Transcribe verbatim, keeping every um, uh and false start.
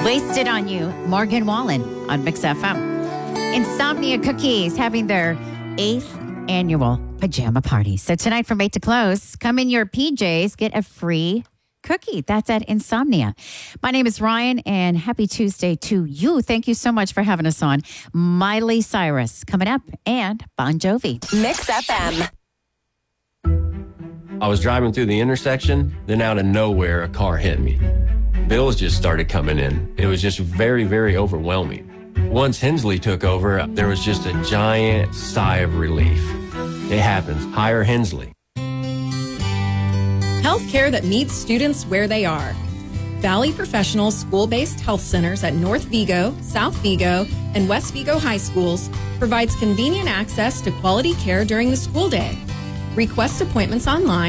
Wasted on You, Morgan Wallen on Mix F M. Insomnia Cookies having their eighth annual pajama party. So tonight from eight to close, come in your P Js, get a free cookie. That's at Insomnia. My name is Ryan, and happy Tuesday to you. Thank you so much for having us on. Miley Cyrus coming up, and Bon Jovi. Mix F M. I was driving through the intersection, then out of nowhere, a car hit me. Bills just started coming in. It was just very, very overwhelming. Once Hensley took over, there was just a giant sigh of relief. It happens. Hire Hensley. Healthcare that meets students where they are. Valley Professional School-Based Health Centers at North Vigo, South Vigo, and West Vigo High Schools provides convenient access to quality care during the school day. Request appointments online